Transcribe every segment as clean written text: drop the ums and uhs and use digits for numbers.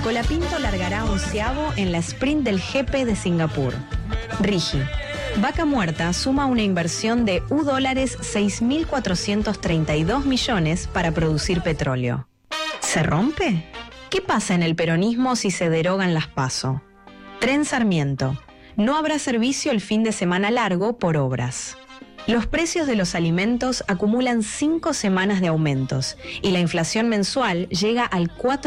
Colapinto largará 11avo en la sprint del GP de Singapur. Rigi. Vaca Muerta suma una inversión de $6.432 millones para producir petróleo. ¿Se rompe? ¿Qué pasa en el peronismo si se derogan las PASO? Tren Sarmiento. No habrá servicio el fin de semana largo por obras. Los precios de los alimentos acumulan 5 semanas de aumentos y la inflación mensual llega al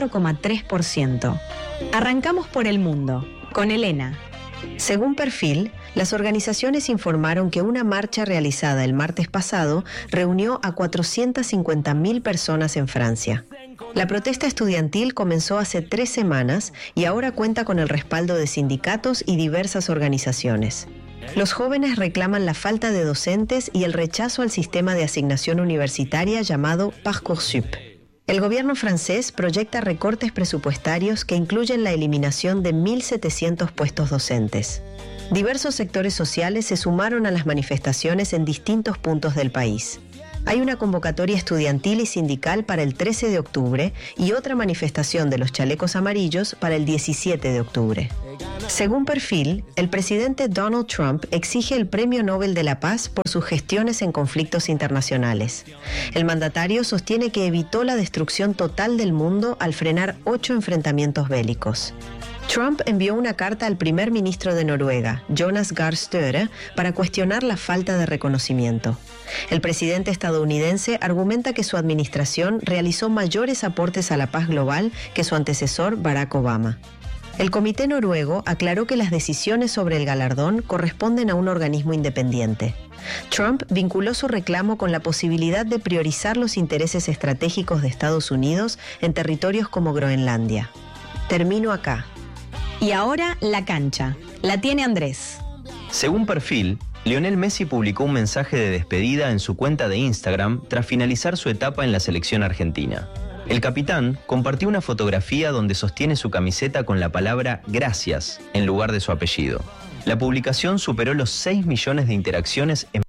4,3%. Arrancamos por el mundo, con Elena. Según Perfil, las organizaciones informaron que una marcha realizada el martes pasado reunió a 450.000 personas en Francia. La protesta estudiantil comenzó hace 3 semanas y ahora cuenta con el respaldo de sindicatos y diversas organizaciones. Los jóvenes reclaman la falta de docentes y el rechazo al sistema de asignación universitaria llamado Parcoursup. El gobierno francés proyecta recortes presupuestarios que incluyen la eliminación de 1.700 puestos docentes. Diversos sectores sociales se sumaron a las manifestaciones en distintos puntos del país. Hay una convocatoria estudiantil y sindical para el 13 de octubre y otra manifestación de los chalecos amarillos para el 17 de octubre. Según Perfil, el presidente Donald Trump exige el Premio Nobel de la Paz por sus gestiones en conflictos internacionales. El mandatario sostiene que evitó la destrucción total del mundo al frenar 8 enfrentamientos bélicos. Trump envió una carta al primer ministro de Noruega, Jonas Gahr Støre, para cuestionar la falta de reconocimiento. El presidente estadounidense argumenta que su administración realizó mayores aportes a la paz global que su antecesor Barack Obama. El comité noruego aclaró que las decisiones sobre el galardón corresponden a un organismo independiente. Trump vinculó su reclamo con la posibilidad de priorizar los intereses estratégicos de Estados Unidos en territorios como Groenlandia. Termino acá. Y ahora la cancha. La tiene Andrés. Según Perfil, Lionel Messi publicó un mensaje de despedida en su cuenta de Instagram tras finalizar su etapa en la selección argentina. El capitán compartió una fotografía donde sostiene su camiseta con la palabra gracias en lugar de su apellido. La publicación superó los 6 millones de interacciones en...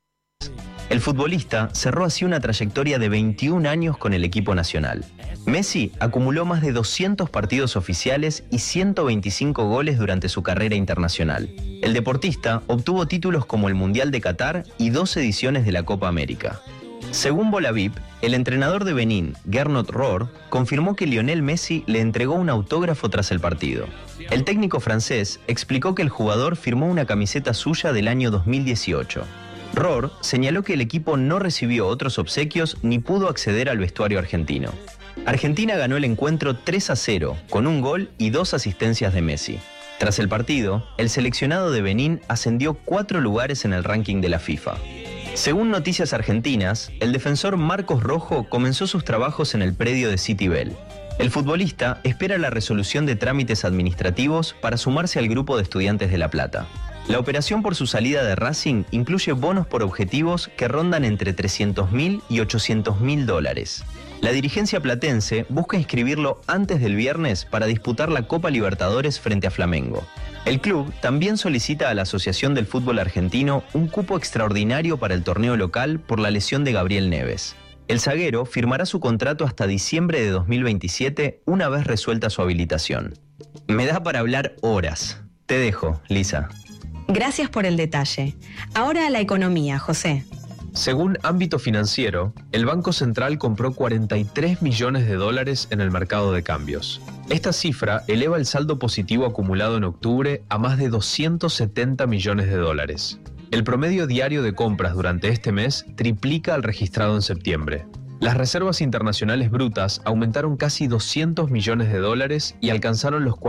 El futbolista cerró así una trayectoria de 21 años con el equipo nacional. Messi acumuló más de 200 partidos oficiales y 125 goles durante su carrera internacional. El deportista obtuvo títulos como el Mundial de Qatar y 2 ediciones de la Copa América. Según Bolavip, el entrenador de Benín, Gernot Rohr, confirmó que Lionel Messi le entregó un autógrafo tras el partido. El técnico francés explicó que el jugador firmó una camiseta suya del año 2018. Rohr señaló que el equipo no recibió otros obsequios ni pudo acceder al vestuario argentino. Argentina ganó el encuentro 3-0, con un gol y 2 asistencias de Messi. Tras el partido, el seleccionado de Benín ascendió 4 lugares en el ranking de la FIFA. Según Noticias Argentinas, el defensor Marcos Rojo comenzó sus trabajos en el predio de Citibel. El futbolista espera la resolución de trámites administrativos para sumarse al grupo de Estudiantes de La Plata. La operación por su salida de Racing incluye bonos por objetivos que rondan entre $300.000 y $800.000. La dirigencia platense busca inscribirlo antes del viernes para disputar la Copa Libertadores frente a Flamengo. El club también solicita a la Asociación del Fútbol Argentino un cupo extraordinario para el torneo local por la lesión de Gabriel Neves. El zaguero firmará su contrato hasta diciembre de 2027, una vez resuelta su habilitación. Me da para hablar horas. Te dejo, Lisa. Gracias por el detalle. Ahora a la economía, José. Según Ámbito Financiero, el Banco Central compró $43 millones en el mercado de cambios. Esta cifra eleva el saldo positivo acumulado en octubre a más de $270 millones. El promedio diario de compras durante este mes triplica al registrado en septiembre. Las reservas internacionales brutas aumentaron casi $200 millones y alcanzaron los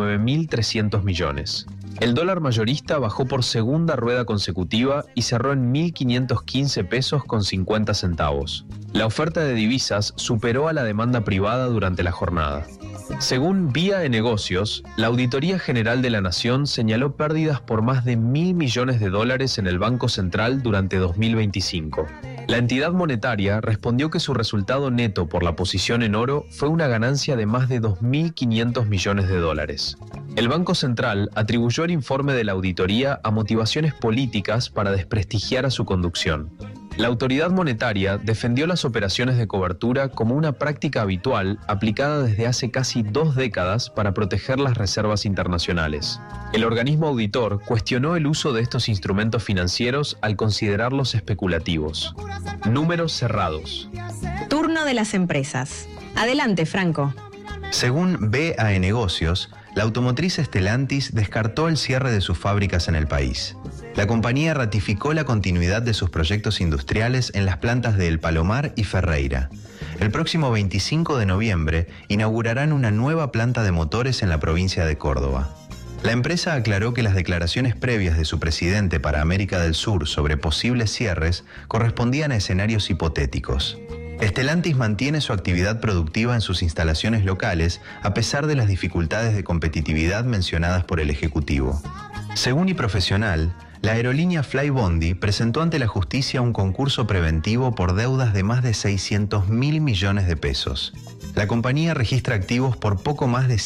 49.300 millones. El dólar mayorista bajó por segunda rueda consecutiva y cerró en 1.515 pesos con 50 centavos. La oferta de divisas superó a la demanda privada durante la jornada. Según Vía de Negocios, la Auditoría General de la Nación señaló pérdidas por más de $1.000 millones en el Banco Central durante 2025. La entidad monetaria respondió que su resultado neto por la posición en oro fue una ganancia de más de $2.500 millones. El Banco Central atribuyó el informe de la auditoría a motivaciones políticas para desprestigiar a su conducción. La autoridad monetaria defendió las operaciones de cobertura como una práctica habitual aplicada desde hace casi 2 décadas para proteger las reservas internacionales. El organismo auditor cuestionó el uso de estos instrumentos financieros al considerarlos especulativos. Números cerrados. Turno de las empresas. Adelante, Franco. Según BAE Negocios, la automotriz Stellantis descartó el cierre de sus fábricas en el país. La compañía ratificó la continuidad de sus proyectos industriales en las plantas de El Palomar y Ferreira. El próximo 25 de noviembre inaugurarán una nueva planta de motores en la provincia de Córdoba. La empresa aclaró que las declaraciones previas de su presidente para América del Sur sobre posibles cierres correspondían a escenarios hipotéticos. Stellantis mantiene su actividad productiva en sus instalaciones locales a pesar de las dificultades de competitividad mencionadas por el Ejecutivo. Según iProfesional, la aerolínea Flybondi presentó ante la justicia un concurso preventivo por deudas de más de 600.000 millones de pesos. La compañía registra activos por poco más de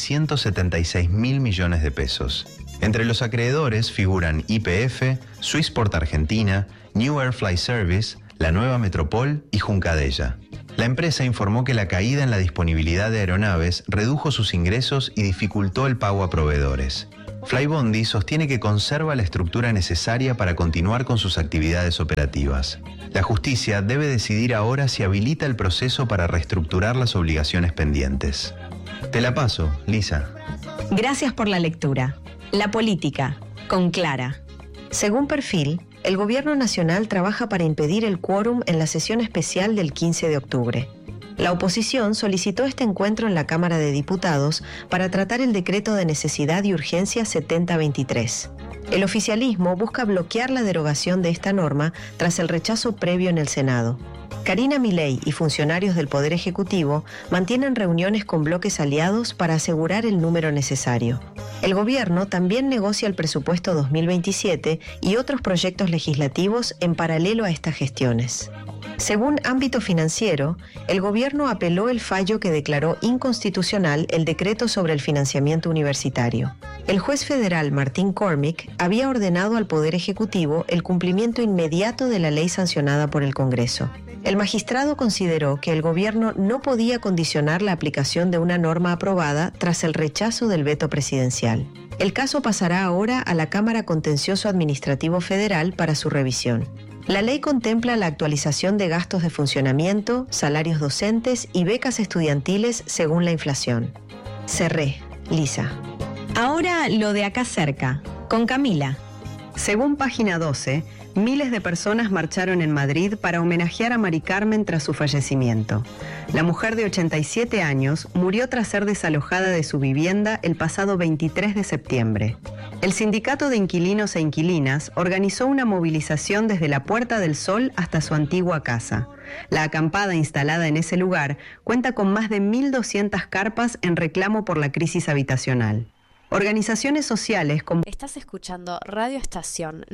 176.000 millones de pesos. Entre los acreedores figuran YPF, Swissport Argentina, New Air Fly Service, La Nueva Metropol y Juncadella. La empresa informó que la caída en la disponibilidad de aeronaves redujo sus ingresos y dificultó el pago a proveedores. Flybondi sostiene que conserva la estructura necesaria para continuar con sus actividades operativas. La justicia debe decidir ahora si habilita el proceso para reestructurar las obligaciones pendientes. Te la paso, Lisa. Gracias por la lectura. La política, con Clara. Según Perfil, el Gobierno Nacional trabaja para impedir el quórum en la sesión especial del 15 de octubre. La oposición solicitó este encuentro en la Cámara de Diputados para tratar el decreto de necesidad y urgencia 7023. El oficialismo busca bloquear la derogación de esta norma tras el rechazo previo en el Senado. Karina Milei y funcionarios del Poder Ejecutivo mantienen reuniones con bloques aliados para asegurar el número necesario. El gobierno también negocia el presupuesto 2027 y otros proyectos legislativos en paralelo a estas gestiones. Según Ámbito Financiero, el gobierno apeló el fallo que declaró inconstitucional el decreto sobre el financiamiento universitario. El juez federal Martín Cormick había ordenado al Poder Ejecutivo el cumplimiento inmediato de la ley sancionada por el Congreso. El magistrado consideró que el gobierno no podía condicionar la aplicación de una norma aprobada tras el rechazo del veto presidencial. El caso pasará ahora a la Cámara Contencioso Administrativo Federal para su revisión. La ley contempla la actualización de gastos de funcionamiento, salarios docentes y becas estudiantiles según la inflación. Cerré, Lisa. Ahora lo de acá cerca, con Camila. Según Página 12, miles de personas marcharon en Madrid para homenajear a Mari Carmen tras su fallecimiento. La mujer de 87 años murió tras ser desalojada de su vivienda el pasado 23 de septiembre. El Sindicato de Inquilinos e Inquilinas organizó una movilización desde la Puerta del Sol hasta su antigua casa. La acampada instalada en ese lugar cuenta con más de 1.200 carpas en reclamo por la crisis habitacional. Organizaciones sociales como... Estás escuchando Radio Estación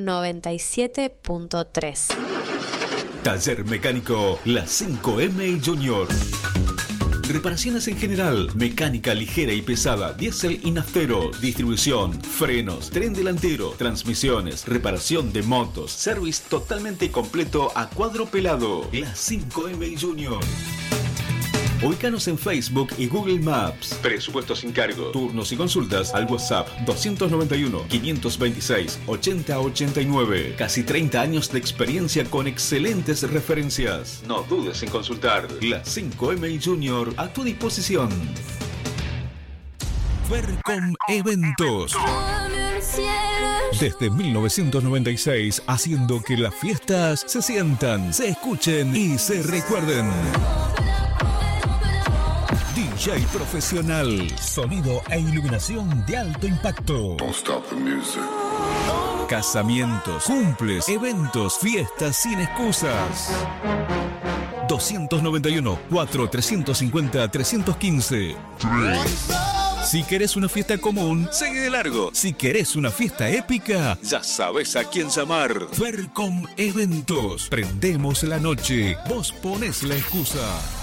97.3. Taller Mecánico La 5M Junior. Reparaciones en general, mecánica ligera y pesada, diésel y naftero, distribución, frenos, tren delantero, transmisiones, reparación de motos, service totalmente completo a cuadro pelado. La 5M Junior. Ubícanos en Facebook y Google Maps. Presupuesto sin cargo. Turnos y consultas al WhatsApp 291-526-8089. Casi 30 años de experiencia con excelentes referencias. No dudes en consultar. La 5M Junior a tu disposición. Fercom Eventos. Desde 1996, haciendo que las fiestas se sientan, se escuchen y se recuerden. DJ profesional, sonido e iluminación de alto impacto. Casamientos, cumples, eventos, fiestas sin excusas. 291-4350-315. Si querés una fiesta común, sigue de largo. Si querés una fiesta épica, ya sabes a quién llamar. Fercom Eventos. Prendemos la noche, vos ponés la excusa.